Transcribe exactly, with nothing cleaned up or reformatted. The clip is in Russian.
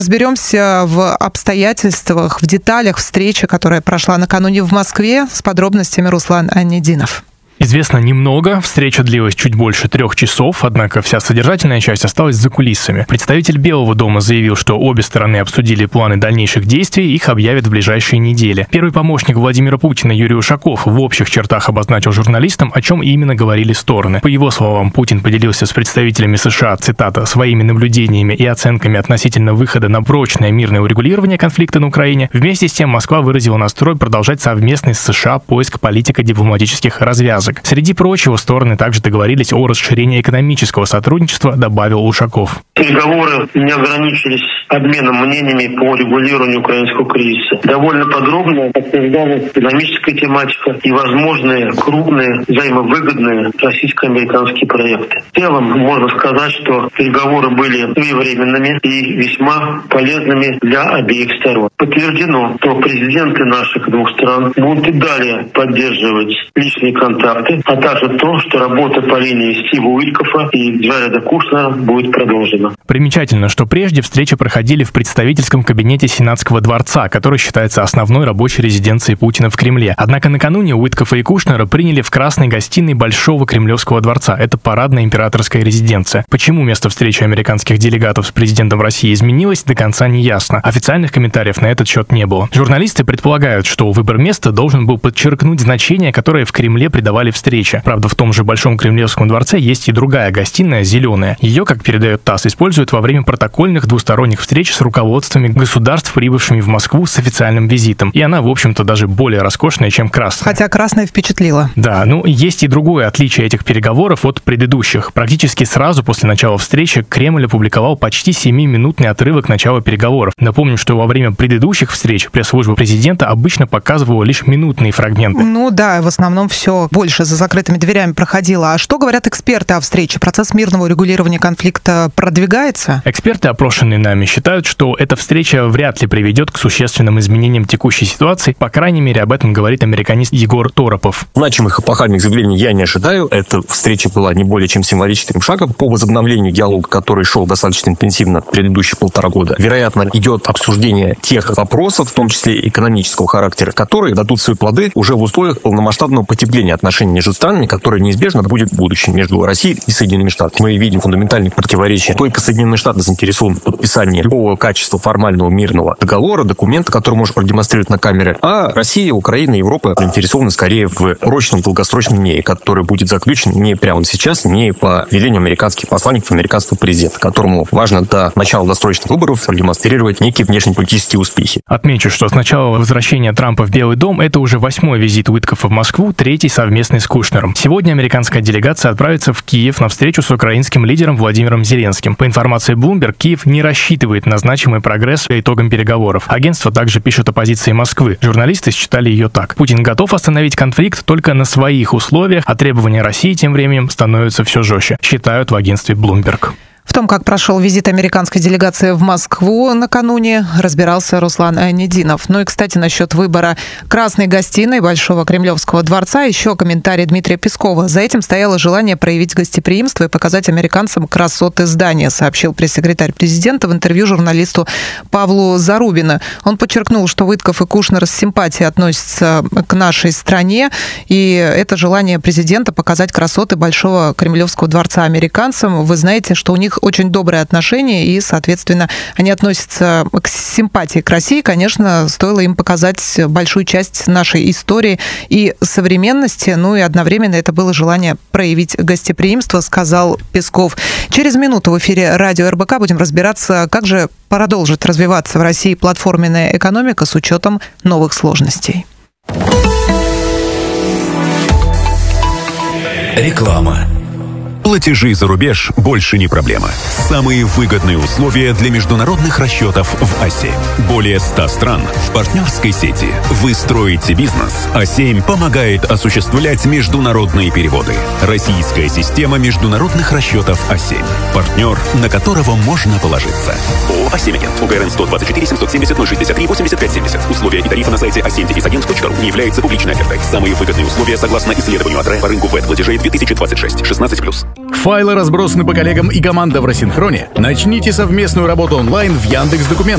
Разберемся в обстоятельствах, в деталях встречи, которая прошла накануне в Москве. С подробностями Руслан Аннединов. Известно немного, встреча длилась чуть больше трех часов, однако вся содержательная часть осталась за кулисами. Представитель Белого дома заявил, что обе стороны обсудили планы дальнейших действий, их объявят в ближайшие недели. Первый помощник Владимира Путина Юрий Ушаков в общих чертах обозначил журналистам, о чем именно говорили стороны. По его словам, Путин поделился с представителями США, цитата, «своими наблюдениями и оценками относительно выхода на прочное мирное урегулирование конфликта на Украине». Вместе с тем Москва выразила настрой продолжать совместный с США поиск политико-дипломатических развязок. Среди прочего, стороны также договорились о расширении экономического сотрудничества, добавил Ушаков. Переговоры не ограничились обменом мнениями по регулированию украинского кризиса. Довольно подробно обсуждалась экономическая тематика и возможные крупные взаимовыгодные российско-американские проекты. В целом можно сказать, что переговоры были своевременными и весьма полезными для обеих сторон. Подтверждено, что президенты наших двух стран будут и далее поддерживать личные контакты, а также то, что работа по линии Стива Уиткофа и Джареда Кушнера будет продолжена. Примечательно, что прежде встречи проходили в представительском кабинете Сенатского дворца, который считается основной рабочей резиденцией Путина в Кремле. Однако накануне Уиткофа и Кушнера приняли в красной гостиной Большого Кремлевского дворца. Это парадная императорская резиденция. Почему место встречи американских делегатов с президентом России изменилось, до конца не ясно. Официальных комментариев на этот счет не было. Журналисты предполагают, что выбор места должен был подчеркнуть значение, которое в Кремле придавали встрече. Правда, в том же Большом Кремлевском дворце есть и другая гостиная, зеленая. Ее, как передает ТАСС, используют во время протокольных двусторонних встреч с руководствами государств, прибывшими в Москву с официальным визитом. И она, в общем-то, даже более роскошная, чем красная. Хотя красная впечатлила. Да, ну есть и другое отличие этих переговоров от предыдущих. Практически сразу после начала встречи Кремль опубликовал почти семиминутный отрывок начала переговоров. Напомним, что во время предыдущих встреч пресс-служба президента обычно показывала лишь минутные фрагменты. Ну да, в основном все больше за закрытыми дверями проходило. А что говорят эксперты о встрече? Процесс мирного урегулирования конфликта продвигается? Эксперты, опрошенные нами, считают, что эта встреча вряд ли приведет к существенным изменениям текущей ситуации. По крайней мере, об этом говорит американист Егор Торопов. Значимых эпохальных заявлений я не ожидаю. Эта встреча была не более чем символическим шагом по возобновлению диалога, который шел достаточно интенсивно предыдущие полтора года. Вероятно, идет обсуждение тех вопросов, в том числе экономического характера, которые дадут свои плоды уже в условиях полномасштабного потепления отношений между странами, которое неизбежно будет в будущем между Россией и Соединенными Штатами. Мы видим фундаментальные противоречия. Только Соединенные Штаты заинтересованы в подписании любого качества формального мирного договора, документа, который можно продемонстрировать на камере, а Россия, Украина, Европа заинтересованы скорее в прочном долгосрочном мире, который будет заключен не прямо сейчас, не по велению американских посланников, американского президента, которому важно до начала досрочных выборов продемонстрировать некие внешнеполитические успехи. Отмечу, что с начала возвращения Трампа в Белый дом это уже восьмой визит Уиткофа в Москву, третий совместный с Кушнером. Сегодня американская делегация отправится в Киев на встречу с украинским лидером Владимиром Зеленским. По информации Bloomberg, Киев не рассчитывает на значимый прогресс по итогам переговоров. Агентство также пишет о позиции Москвы. Журналисты считали ее так. Путин готов остановить конфликт только на своих условиях, а требования России тем временем становятся все жестче, считают в агентстве Bloomberg. В том, как прошел визит американской делегации в Москву накануне, разбирался Руслан Аннединов. Ну и, кстати, насчет выбора красной гостиной Большого Кремлевского дворца еще комментарий Дмитрия Пескова. За этим стояло желание проявить гостеприимство и показать американцам красоты здания, сообщил пресс-секретарь президента в интервью журналисту Павлу Зарубину. Он подчеркнул, что Уиткоф и Кушнер с симпатией относятся к нашей стране, и это желание президента показать красоты Большого Кремлевского дворца американцам. Вы знаете, что у них очень добрые отношения, и, соответственно, они относятся к симпатии к России. Конечно, стоило им показать большую часть нашей истории и современности, ну и одновременно это было желание проявить гостеприимство, сказал Песков. Через минуту в эфире радио эр бэ ка будем разбираться, как же продолжит развиваться в России платформенная экономика с учетом новых сложностей. Реклама. Платежи за рубеж больше не проблема. Самые выгодные условия для международных расчетов в АСЕМ. Более ста стран в партнерской сети. Вы строите бизнес. АСЕМ помогает осуществлять международные переводы. Российская система международных расчетов АСЕМ. Партнер, на которого можно положиться. ООО «АСЕМ Агент». УГРН сто двадцать четыре семьсот семьдесят ноль шестьдесят три восемьдесят пять семьдесят. Условия и тарифы на сайте асем агент точка ру не являются публичной офертой. Самые выгодные условия согласно исследованию АДРЭ по рынку вэт платежей две тысячи двадцать шесть. шестнадцать плюс. Файлы разбросаны по коллегам и команда в рассинхроне? Начните совместную работу онлайн в Яндекс.Документах.